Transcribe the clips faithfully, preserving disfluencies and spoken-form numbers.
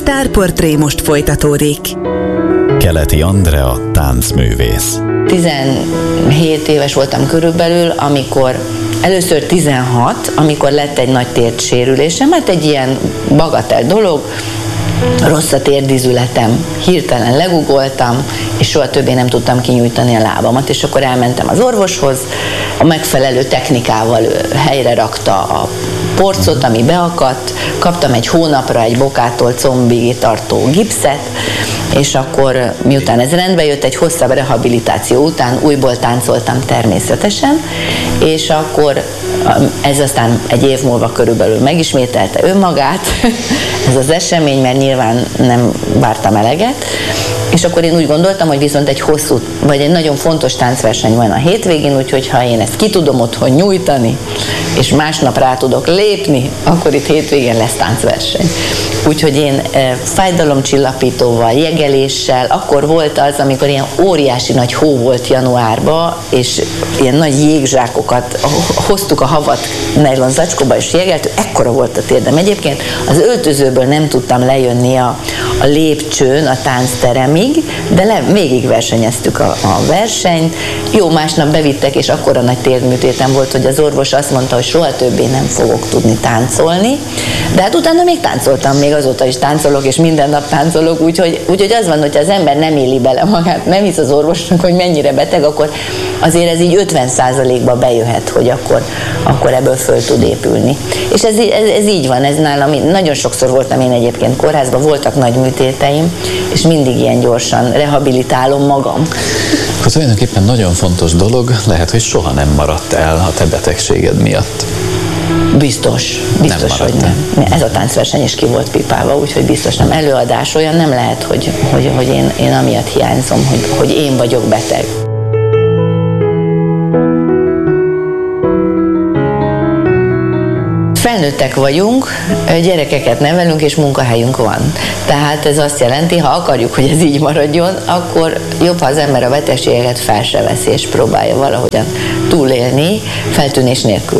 Sztárportré most folytatódik. Keleti Andrea, táncművész. tizenhét éves voltam körülbelül, amikor először tizenhat, amikor lett egy nagy térdsérülésem, mert egy ilyen bagatel dolog, rossz a térdizületem, hirtelen legugoltam, és soha többé nem tudtam kinyújtani a lábamat, és akkor elmentem az orvoshoz, a megfelelő technikával helyre rakta a porcot, ami beakadt, kaptam egy hónapra egy bokától combig tartó gipszet, és akkor miután ez rendbe jött, egy hosszabb rehabilitáció után újból táncoltam természetesen, és akkor ez aztán egy év múlva körülbelül megismételte önmagát, ez az esemény, mert nyilván nem vártam eleget, és akkor én úgy gondoltam, hogy viszont egy hosszú, vagy egy nagyon fontos táncverseny van a hétvégén, úgyhogy ha én ezt ki tudom otthon nyújtani, és másnap rá tudok lépni, akkor itt hétvégén lesz táncverseny. Úgyhogy én e, fájdalomcsillapítóval, jegeléssel, akkor volt az, amikor ilyen óriási nagy hó volt januárban, és ilyen nagy jégzsákokat hoztuk a havat nylon zacskóba, és jegeltük, ekkora volt a térdem. Egyébként az öltözőből nem tudtam lejönni a, a lépcsőn, a táncteremig, de le, végig versenyeztük a, a versenyt. Jó, másnap bevittek, és akkora nagy térdműtétem volt, hogy az orvos azt mondta, hogy soha többé nem fogok tudni táncolni, de hát utána még táncoltam, még azóta is táncolok, és minden nap táncolok, úgyhogy, úgyhogy az van, hogyha az ember nem éli bele magát, nem hisz az orvosnak, hogy mennyire beteg, akkor azért ez így ötven százalékba bejöhet, hogy akkor, akkor ebből föl tud épülni. És ez, ez, ez így van, ez nálam, nagyon sokszor voltam én egyébként kórházban, voltak nagy műtéteim, és mindig ilyen gyorsan rehabilitálom magam. Az tulajdonképpen nagyon fontos dolog, lehet, hogy soha nem maradt el a te betegséged miatt. Biztos, biztos, nem hogy nem. Ez a táncverseny is ki volt pipálva, úgyhogy biztos nem. Előadás olyan nem lehet, hogy, hogy, hogy én, én amiatt hiányzom, hogy, hogy én vagyok beteg. Felnőttek vagyunk, gyerekeket nevelünk, és munkahelyünk van. Tehát ez azt jelenti, ha akarjuk, hogy ez így maradjon, akkor jobb, ha az ember a betegségeket fel se veszi, és próbálja valahogyan túlélni, feltűnés nélkül.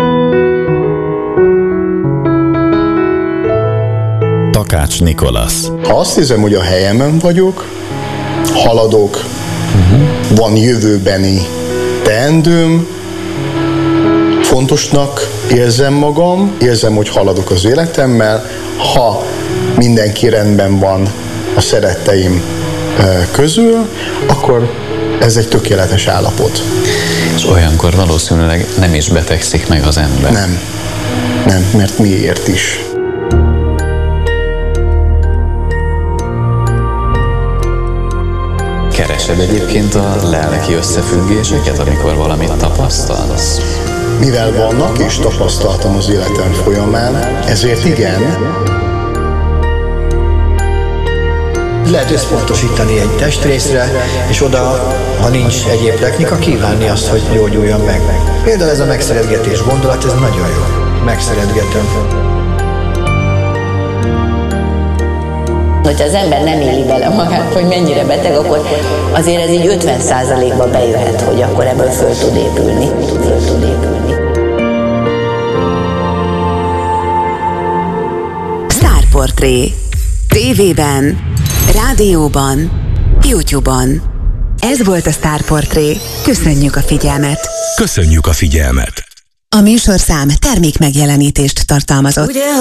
Takács Nikolasz. Ha azt hiszem, hogy a helyemen vagyok, haladok, uh-huh. van jövőbeni teendőm, fontosnak érzem magam, érzem, hogy haladok az életemmel, ha mindenki rendben van a szeretteim közül, akkor ez egy tökéletes állapot. És olyankor valószínűleg nem is betegszik meg az ember. Nem, nem, mert miért is. Keresed egyébként a lelki összefüggéseket, amikor valamit tapasztalsz? Mivel vannak és tapasztaltam az életem folyamán, ezért igen. Lehet összpontosítani egy testrészre, és oda, ha nincs egyéb technika, kívánni azt, hogy gyógyuljon meg. Például ez a megszeretgetés gondolat, ez nagyon jó. Megszeretgetem. Hogyha az ember nem éli bele magát, hogy mennyire beteg, akkor azért ez így ötven százalékba bejöhet, hogy akkor ebből föl tud épülni. Föl tud épülni. Sztárportré. tévében, rádióban, YouTube-on. Ez volt a Sztárportré. Köszönjük a figyelmet. Köszönjük a figyelmet. A műsorszám termékmegjelenítést tartalmazott.